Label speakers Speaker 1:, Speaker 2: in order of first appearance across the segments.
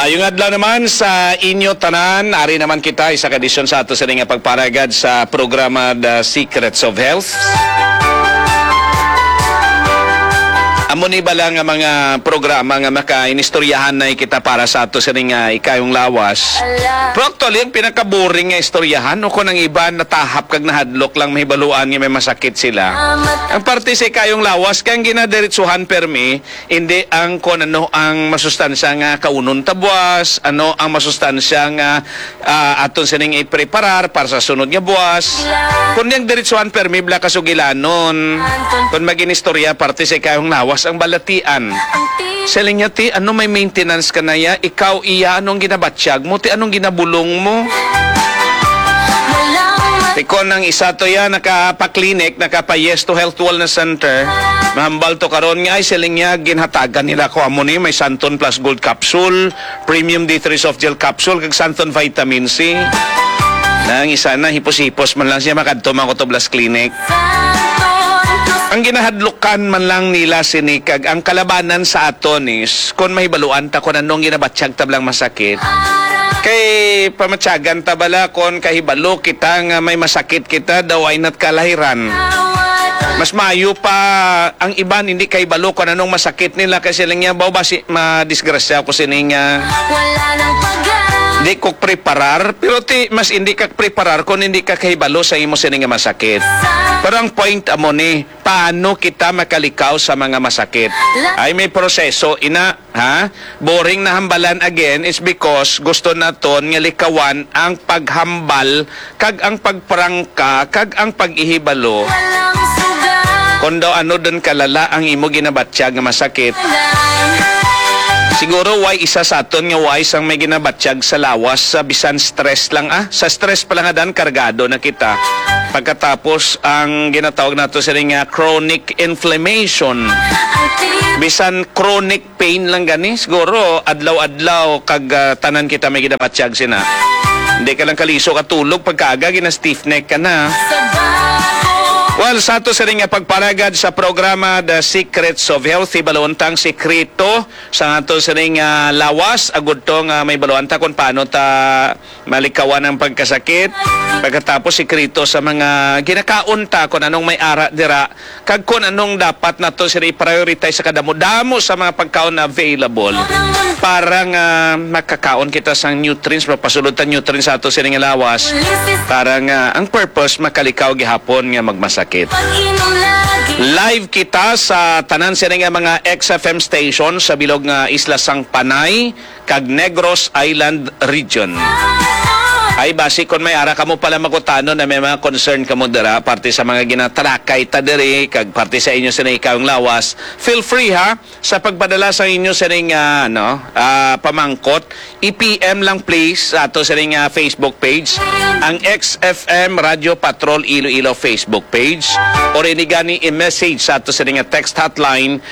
Speaker 1: Maayong adlaw naman sa inyo tanan. Ari naman kita isa ka edisyon sa ato sa nga pagparagad sa programa The Secrets of Health. Amo ni ba lang nga mga programa nga maka-inistoryahan na kita para sa ato sa nga ikayong lawas. Pero actually, ang pinaka-boring nga istoryahan o kung ang iba natahap kag nahadlok lang mahibaluan nga may masakit sila. Ang parte sa ikayong lawas, kaya ang ginadiritsuhan permi, hindi ang kung ano ang masustansya nga kaunon tabwas, ano ang masustansya nga aton sa nga ipreparar para sa sunod nga buwas. Kung yung diritsuhan permi, bla kasugilanon. Kung mag-inistorya, parte sa ikayong lawas, ang balatian. Selling niya, ti, ano may maintenance ka na ya? Ikaw, iya, anong ginabatsyag mo? Ti, anong ginabulong mo? Tikon ng isa to ya, nakapa-clinic, nakapa-Yes to Health Wellness Center. Mahambal to karon nga, ay selling niya, ginhatagan nila ko amo ni, may Santon Plus Gold Capsule, Premium D3 Soft Gel Capsule, kag Santon Vitamin C. Nang isa na, hipos-hipos man lang siya makadto man ko to Blast Clinic. Ang ginahadlukan man lang nila sinikag, ang kalabanan sa aton is, kung mahibaluan ta kung anong ginabatsyag tablang masakit, kay pamatyagan tabala kung kahibalo kita nga may masakit kita, daw ay nat kalahiran. Mas mayo pa ang iban, hindi kahibalo kung anong masakit nila, kasi lang niya, bawa ba madisgrasya ko sininga. Hindi ko preparar, pero mas hindi ka preparar kung hindi ka kahibalo sa imo sininga masakit. Pero ang point amo ni, paano kita makalikaw sa mga masakit? Ay may proseso, ina, ha? Boring na hambalan again is because gusto naton nga likawan ang paghambal, kag ang pagprangka, kag ang pag-ihibalo. Kung daw ano doon kalala ang imo ginabatsyag nga masakit. Siguro why isa sa aton nga why sang may ginabatsyag sa lawas sa bisan stress lang sa stress pa lang adan kargado na kita. Pagkatapos ang ginatawag nato sa nga chronic inflammation. Bisan chronic pain lang gani siguro adlaw-adlaw kag tanan kita may ginabatsyag sina. Hindi ka lang kaliso katulog pagkaaga gina stiff neck ka na. Well, sa ato sa rin nga pagparagad sa programa The Secrets of Health, ibalontang sekreto sa ato sa rin nga lawas, agud to nga may balawanta kung paano ta malikawan ang pagkasakit. Pagkatapos sekreto sa mga ginakaunta kung anong may ara dira, kag kung anong dapat na to sila i-prioritize sa kadamo-damo sa mga pagkaon na available para nga makakaon kita sa nutrients, mapasulod ta nutrients sa ato sa rin nga lawas para nga ang purpose makalikaw gihapon nga magmasakit. Live kita sa tanan sila nga mga XFM station sa bilog nga Isla Sangpanay kag Negros Island Region. Ay basi kung may ara kamo pala makutano na may mga concern kamo dira parte sa mga ginatalakay ta diri kag parte sa inyo sa ikawong lawas, feel free ha sa pagpadala sa inyo sa pamangkot, i-PM lang please sa ato sa Facebook page, ang XFM Radio Patrol Iloilo Facebook page, or inigani i-message sa ato sa text hotline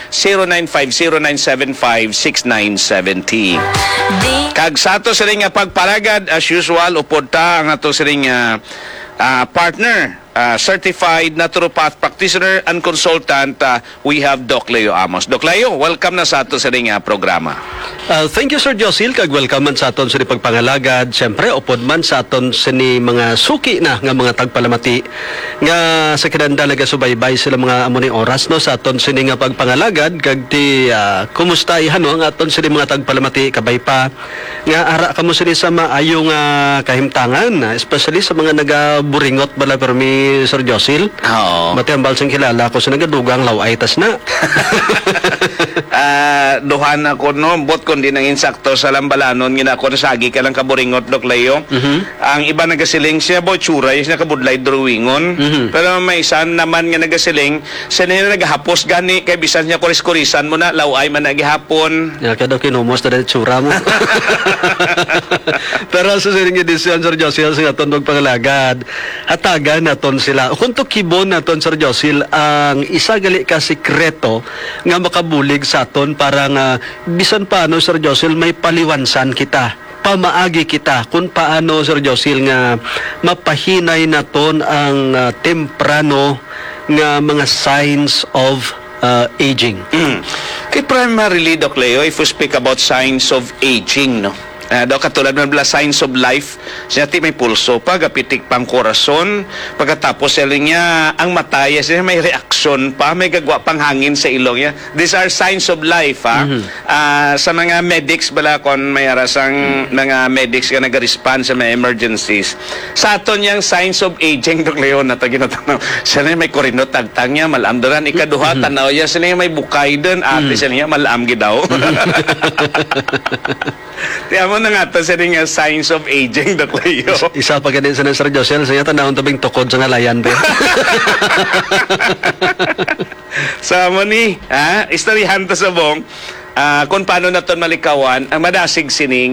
Speaker 1: 0950-975-6970. Kag sa ato sa pagparagad as usual upunta ang ato sa partner, certified naturopath practitioner and consultant, we have Doc Leo Amos. Doc Leo, welcome na sa ato sa programa.
Speaker 2: Thank you, Sir Josil. Kag welcome man sa aton sa pagpangalagad. Siyempre, upod man sa aton sa mga suki na nga mga tagpalamati nga sa kinanda nagasubaybay sila mga amuni oras no sa aton sa nga pagpangalagad. Kag ti kumusta ihano ang aton sa mga tagpalamati kabay pa nga ara kamo sa maayong kahimtangan, especially sa mga nagaburingot bala permi Sir Josil.
Speaker 1: Oo.
Speaker 2: Matembal sang kilala ko sa nagadugang laway tas na.
Speaker 1: Duhan ako no, bot kundi nang insakto sa lambalanon, ginako sagi ka lang kaburingot, Doc Leo. Ang iba nagasiling siya, boy, tsura, yung nakabudlay drawingon. Pero may isa naman nga nagasiling, siya na naghapos gani, kay bisan niya kuris-kurisan mo na, laway man naghapon.
Speaker 2: Kada kinumos na tsura mo. Pero sa siring edisyon, Sir Josil, sa aton magpangalagad, hatagan naton sila. Kung to kibon naton, Sir Josil, ang isa gali ka sikreto nga makabulig sa aton para nga bisan paano, Sir Josil, may paliwansan kita, pamaagi kita kung paano, Sir Josil, nga mapahinay naton ang temprano nga mga signs of aging.
Speaker 1: Kay primarily, Doc Leo, if we speak about signs of aging, no? Daw katulad ng signs of life, siya may pulso pa, gapitik pang korason, pagkatapos siya niya, ang mata siya may reaksyon pa, may gagwa pang hangin sa ilong niya. These are signs of life, ha? Sa mga medics, bala kon may arasang mga medics ka nag-respond sa mga emergencies. Sa aton yung signs of aging, Doc Leo, na ito ginatanaw, siya na may korinot, tagtang niya, malamdaran, ikaduha, tanaw niya, siya na may bukay dun, ate siya niya, malam gidaw. Tiyan mo na nga ito sa nga signs of aging, Doc Leo.
Speaker 2: Isa pa ganun sa Sir Josel, sa yata naon tabing tukod sa ngalayan ba?
Speaker 1: Sa mo ni, istoryahan to sa bong, kung paano na ito malikawan, ang madasig sining,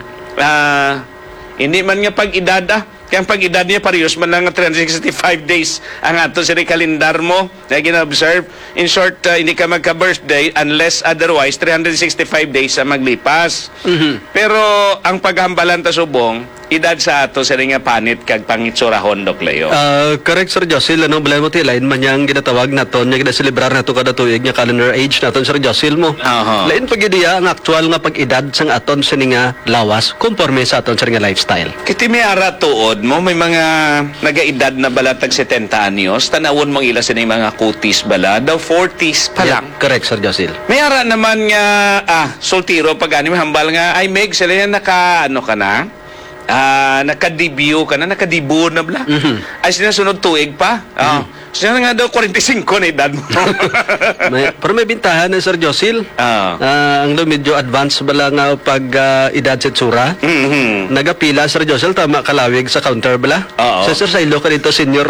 Speaker 1: hindi man nga pag-idada, kaya ang pag-edad niya parehas man lang 365 days ang ato sa kalendar mo na gina-observe. In short, hindi ka magka-birthday unless otherwise 365 days sa maglipas. Pero ang paghambalan ta subong, edad sa ato sa nga panit kag pangitsurahon, Doc Leo.
Speaker 2: Correct, Sir Josil. Ano, balay mo tilain man yung ginatawag naton, yung ginaselebrar nato kada tuig nga calendar age naton, Sir Josil mo. Lain pag-ideya ang aktual nga pag-edad sang aton sa nga lawas, konforme sa aton sa nga lifestyle.
Speaker 1: Kiti may ara tuod mo, may mga nagaedad na balatag 70 anyos, tanawon mong ila sa mga kutis bala, daw 40s pa lang.
Speaker 2: Correct, Sir Josil.
Speaker 1: May ara naman nga, soltiro, pag may hambal nga, ay Meg, sila yan ano ka na? Nakadebut ka na, nakadebut na bala. Ay sinasunod tuig pa. Siya nga daw 45 na edad mo.
Speaker 2: Pero may bintahan na, Sir Josil. Ang daw medyo advanced bala nga pag edad sa tsura. Nagapila, Sir Josil, tama kalawig sa counter bala. Sa Sir Sailo ka dito, senior.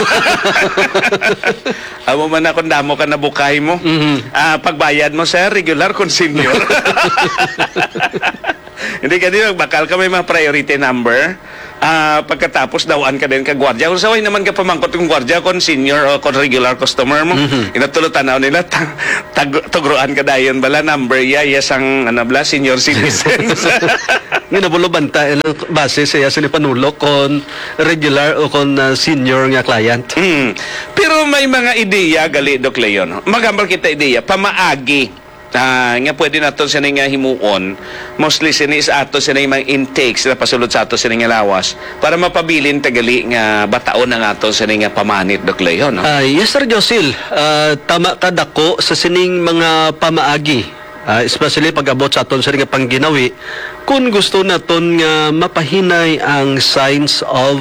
Speaker 1: Amo man akong damo ka na bukay mo. Pagbayad mo, sir, regular kung senior. Hindi ka din, bakal ka may mga priority number. Pagkatapos dawaan ka din ka gwardiya. Kung saway naman ka pamangkot yung gwardiya kung senior o kung regular customer mo, inatulo tanaw nila, tugruan ka dayon bala, number sang senior citizens.
Speaker 2: Nga nabulo banta, base siya sa panulok kung regular o kung senior nga client.
Speaker 1: Pero may mga ideya, gali, Doc Leon. Magambal kita ideya, pamaagi. Nga pwede nato sa nga himuon, mostly sinis ato sa mga intakes na pasulod sa ato sa nga lawas para mapabilin tagali nga bataon ng ato sa nga pamanit, Doc Leon. No?
Speaker 2: Yes, Sir Josil. Tama ka dako sa sining mga pamaagi. Especially pag-abot sa aton sa nga pangginawi, kung gusto naton nga mapahinay ang signs of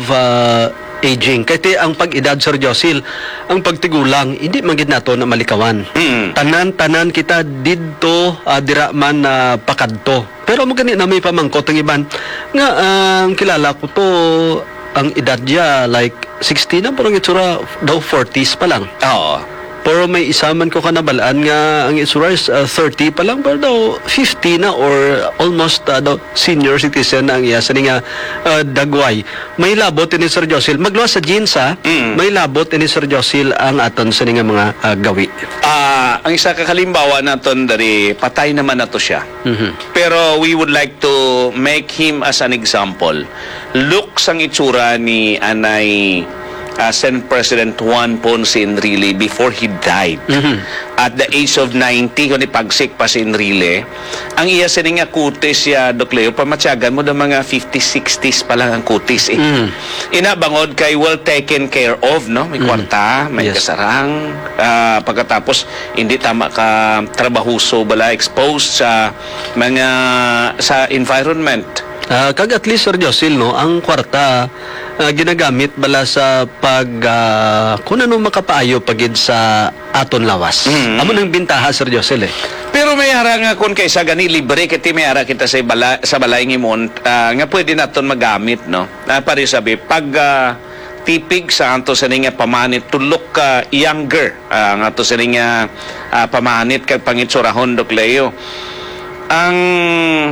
Speaker 2: aging. Kaya ang pag-edad, Sir Josil, ang pagtigulang, hindi magid nato na malikawan. Tanan-tanan kita dito, dira man pakadto. Pero magani na may pamangkot ang iban. Nga, ang kilala ko to, ang edad niya, like 60 na, parang itsura daw 40s pa lang.
Speaker 1: Oo.
Speaker 2: Pero may isaman ko kanabalaan nga ang itsura is 30 pa lang, pero daw 50 na or almost daw senior citizen na ang iya sa nga dagway. May labot ni Sir Josil. Magluwas sa jeans may labot ni Sir Josil ang aton sa nga mga gawi.
Speaker 1: Ang isa kakalimbawa naton dari patay naman na to siya. Pero we would like to make him as an example. Look sang itsura ni Anay Senate President Juan Ponce Enrile before he died. At the age of 90, kung ipagsik pa si Enrile, ang iya sining nga kutis siya, Doc Leo, pamatyagan mo ng mga 50s, 60s pa lang ang kutis eh. Inabangod kay well taken care of, no? May kwarta, may kasarang, pagkatapos hindi tama ka trabahuso bala, exposed sa mga sa environment.
Speaker 2: Kag at least, Sir Josil, no, ang kwarta ginagamit bala sa pag kung ano makapaayo pagid sa aton lawas. Amo nang bintaha, Sir Josil, eh.
Speaker 1: Pero may ara nga kung kaysa gani libre kiti may ara kita sa balay ngimon nga pwede naton magamit, no. Pare sabi pag tipig sa anto sa nga pamanit to look younger nga to sa nga pamanit kag pangitsurahon, Doc Leo. Ang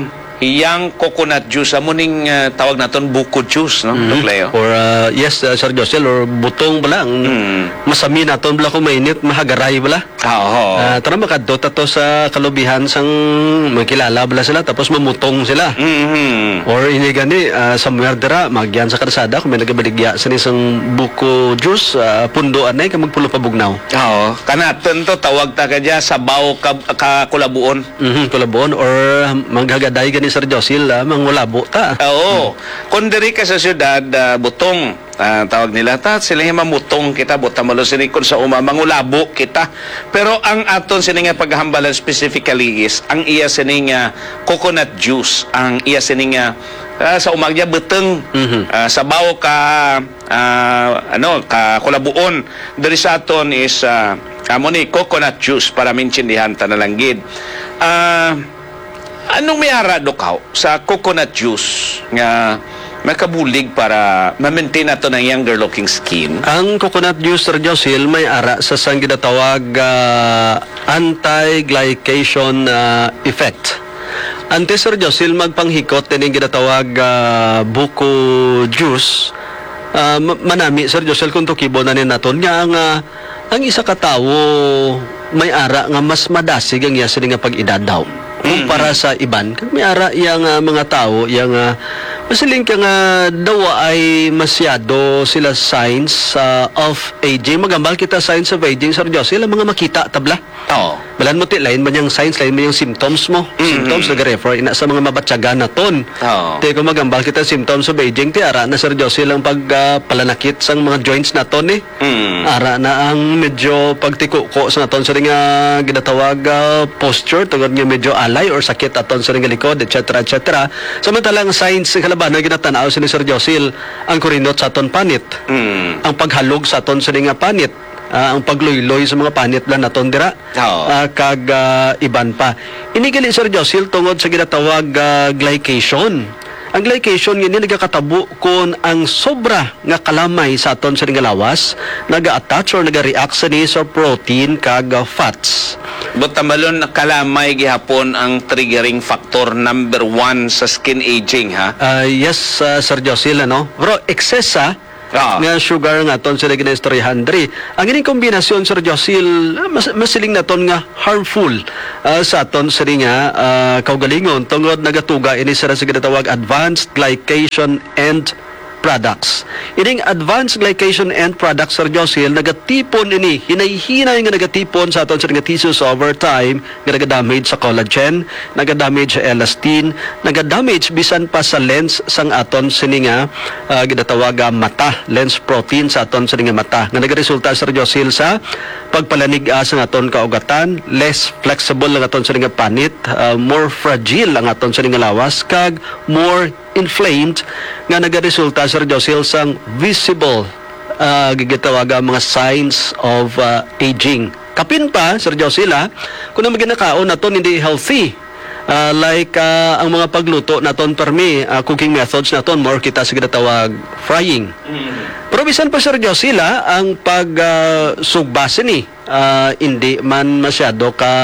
Speaker 1: iyang coconut juice amuning tawag naton buko juice, no, Doc Leo?
Speaker 2: Or yes, Sir Josel, or butong bala ang masami naton bala kung mainit, mahagaray bala.
Speaker 1: Oo.
Speaker 2: Tara makadto to sa kalubihan sang makilala bala sila tapos mamutong sila.
Speaker 1: Mhm.
Speaker 2: Or ini gani somewhere dira magyan sa kalsada kung may nagabaligya sa isang buko juice, pundoan ay ka magpulo pa bugnaw.
Speaker 1: Oo. Kanaton to tawag ta kadya sabaw ka kulabuon.
Speaker 2: Kulabon or maghagaday gani Sir Josil, mangulabo ta.
Speaker 1: Oo. Kung diri ka sa syudad, butong, tawag nila, sila yung mamutong kita, butamalo sinikon sa mangulabo kita. Pero ang aton sininga paghambalan specifically is, ang iya sininga coconut juice, ang iya sininga sa umagya beteng, sabaw ka, ka kulabuon. Diri sa aton is, amo ni coconut juice para mintindihan ta na lang gid. Anong may ara Dokaw sa coconut juice nga makabulig para ma-maintain nato ng younger looking skin?
Speaker 2: Ang coconut juice, Sir Josil, may ara sa sang ginatawag anti-glycation effect. Ante Sir Josil, magpanghikot din yung ginatawag buko juice. Manami, Sir Josil, kung tukibo na naton nga ang isa ka tawo may ara nga mas madasig ang yasi nga pag-edad daw. Kumpara sa iban, kag may ara yang mga tao, yang masiling ka nga dawa ay masyado sila signs of aging. Magambal kita signs of aging, Sir Jose, sila mga makita tabla.
Speaker 1: Oo.
Speaker 2: Balan mo ti, lain man yung signs, lain man yung symptoms mo. Symptoms, nag-refer, ina sa mga mabatsaga na ton.
Speaker 1: Oo.
Speaker 2: Te, kung magambal kita symptoms of aging, ti ara na, Sir Jose, lang pagpalanakit sang mga joints na ton eh. Ara na ang medyo pagtikuko sa naton sa nga ginatawag posture, tungod nga medyo alay or sakit aton sa nga likod, etc. etc. Samantalang signs sa kalaban na ginatanaw si Sir Josil, ang kurinot sa aton panit, ang paghalog sa aton sa nga panit, ang pagluyloy sa mga panit lang naton dira, kag iban pa. Inigali Sir Josil tungod sa ginatawag glycation. Ang glycation nga nagakatabo kung ang sobra nga kalamay sa aton sa nga lawas naga-attach or naga-react sa protein kag fats.
Speaker 1: Butamalon kalamay gihapon ang triggering factor number 1 sa skin aging, ha?
Speaker 2: Yes, Sir Josil, ano? Pero excess nga sugar nga ton sila ginaistoryahan diri. Ang ining kombinasyon, Sir Josil, masiling naton nga harmful sa aton sila nga kaugalingon tungod nagatuga ini sa ginatawag advanced glycation end products. Ining advanced glycation end products, Sir Josil, nagatipon ini, hinay-hinay nga nagatipon sa aton sa nga tissues over time, nga nagadamage sa collagen, nagadamage sa elastin, nagadamage bisan pa sa lens sang aton sini nga ginatawag mata, lens protein sa aton sini nga mata. Nga nagaresulta, Sir Josil, sa pagpalanig sa aton kaugatan, less flexible ang aton sini nga panit, more fragile ang aton sini nga lawas, kag more inflamed nga nagaresulta, Sir Josil, sang visible gigitawag mga signs of aging. Kapin pa, Sir Josil, kung na maginakaon naton hindi healthy, like ang mga pagluto naton permi, cooking methods naton more kita sa ginatawag frying. Pero bisan pa, Sir Josil, ang pagsugbasin ni hindi man masyado ka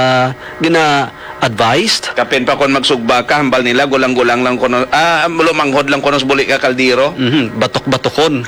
Speaker 2: gina-advised.
Speaker 1: Kapin pa kung magsugba ka, hambal nila, gulang-gulang lang kuno, lumanghod lang kuno sa buli ka kaldiro.
Speaker 2: Batok-batokon.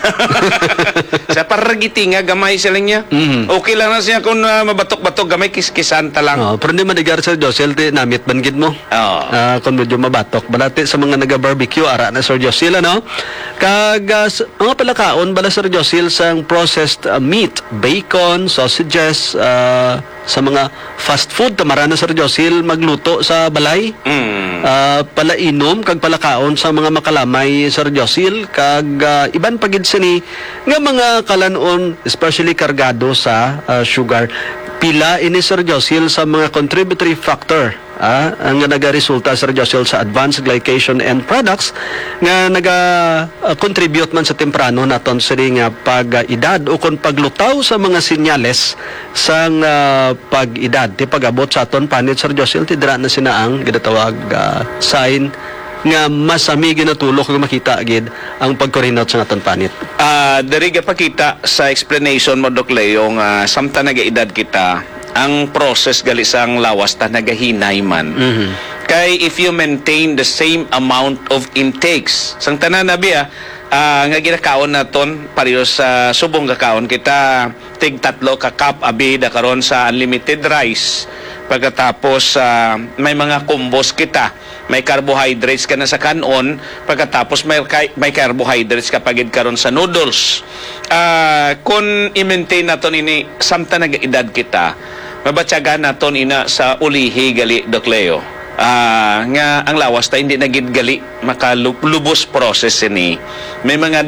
Speaker 1: Sa paragiti nga, gamay sila niya. Okay lang na siya kung mabatok-batok, gamay kiskisan ta lang.
Speaker 2: Pero hindi manigar, Sir Josil, namit banggid mo. Kung medyo mabatok. Balati sa mga naga-barbecue, ara na, Sir Josil, ano? Kag mga palakaon, bala, Sir Josil, sang processed meat, bacon, sausages, sa mga fast food, tamara na, Sir Josil, magluto sa balay. Palainom, kag palakaon sa mga makalamay, Sir Josil, kag iban pagid sini nga mga kalanon, especially kargado sa sugar. Pila ini, Sir Josil, sa mga contributory factor ang nagaresulta, Sir Josil, sa advanced glycation end products nga naga-contribute man sa temprano naton sa nga pag-edad o kung paglutaw sa mga sinyales sa pag-edad. Di pag-abot sa aton panit, Sir Josil, tidra na sinaang ginatawag sign nga masami ginatulok kung makita agad ang pagkorinot sa aton panit.
Speaker 1: Dari pakita sa explanation mo, Doc Leo, nga samta nagaedad kita, ang process gali sang lawas ta nagahinay man. Kay if you maintain the same amount of intakes, sang tanan na biya, nga ginakaon naton pareho sa subong kakaon kita tig 3 ka cup abi da karon sa unlimited rice. Pagkatapos may mga combos kita, may carbohydrates ka na sa kanon, pagkatapos may carbohydrates ka pagid karon sa noodles. Kung i-maintain naton ini samtang nag-edad kita, mabatyagan naton ina sa ulihi gali Doc Leo. Nga ang lawas ta hindi nagid gali makalubos process ini. May mga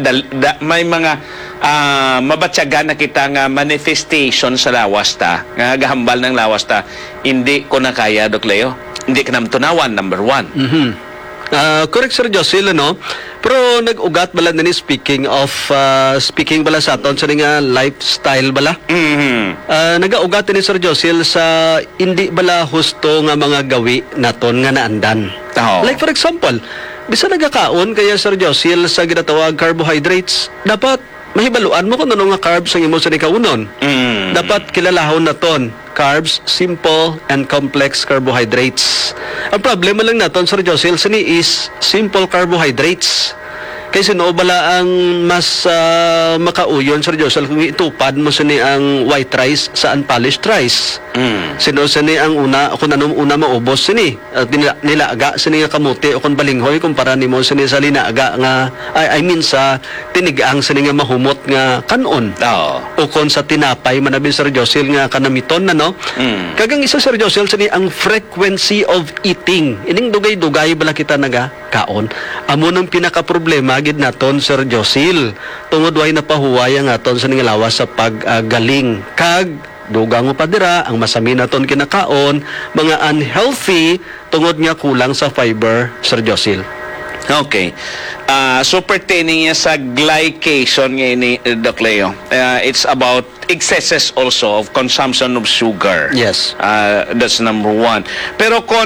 Speaker 1: mabatyagan na kita nga manifestation sa lawas ta, nga gahambal ng lawas ta, hindi ko na kaya, Doc Leo. Hindi ka naman tunawan, number 1.
Speaker 2: Correct, Sir Josil, no? Pero nag-ugat bala na ni speaking bala sa aton sa nga lifestyle bala. Nag-ugat ni Sir Josil sa hindi bala husto nga mga gawi naton nga naandan.
Speaker 1: Oo.
Speaker 2: Like for example, bisa nagakaon kaya Sir Josil sa ginatawag carbohydrates, dapat mahibaluan mo kung ano nga carbs ang imo sa nikaunon. Dapat kilalahon naton carbs, simple and complex carbohydrates. Ang problema lang naton Sir Josil sini is simple carbohydrates. Kaya sino bala ang mas makauyon Sir Josil kung itupad mo sini ang white rice sa unpolished rice. Sino sini ang kung anong una maubos sini at nilaga sini nga kamuti o kung balinghoy kumpara nimo sini sa linaga nga I mean sa tinigang sini nga mahumot nga kanon. O kung sa tinapay manabi Sir Josil nga kanamiton na no. Kagang isa Sir Josil sini ang frequency of eating. Ining dugay-dugay bala kita naga kaon. Amo nang pinaka problema gid naton Sir Josil. Tungod way napahuway ang aton sa nga lawas sa paggaling. Kag dugang mo pa dira ang masami naton kinakaon, mga unhealthy tungod nga kulang sa fiber, Sir Josil.
Speaker 1: Okay. So pertaining niya sa glycation nga ni Doc Leo, it's about excesses also of consumption of sugar.
Speaker 2: Yes.
Speaker 1: That's number 1. Pero kung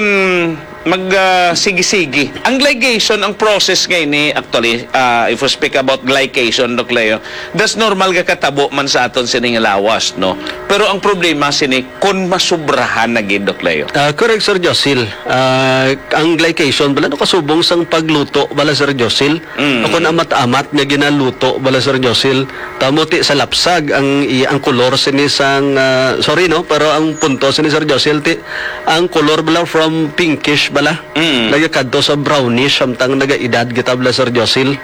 Speaker 1: sige-sige, ang glycation, ang process ngayon ni actually, if we speak about glycation, Doc Leo, that's normal ka katabo man sa aton sining lawas, no? Pero ang problema sini, kung masubrahan na gid, Doc Leo.
Speaker 2: Correct, Sir Josil. Ang glycation, bala no kasubong sang pagluto, bala Sir Josil. Kung amat-amat nga ginaluto, bala Sir Josil, tamuti sa lapsag, ang kolor sini sang, sorry no, pero ang punto sini Sir Josil, ang kolor bala from pinkish bala. Nagakadto sa brownish, samtang nagaedad kita bala Sir Josil.